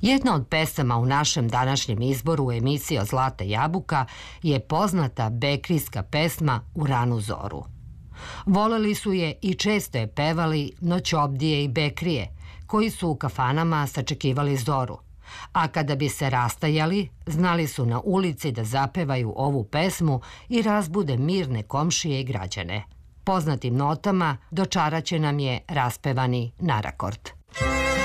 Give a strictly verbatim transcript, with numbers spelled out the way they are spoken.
Jedna od pesama u našem današnjem izboru u emisiji o Zlata jabuka je poznata bekrijska pesma U ranu zoru. Voleli su je i često je pevali noćobdije i bekrije, koji su u kafanama sačekivali zoru, a kada bi se rastajali, znali su na ulici da zapevaju ovu pesmu i razbude mirne komšije i građane. Poznatim notama dočaraće nam je raspevani narakord.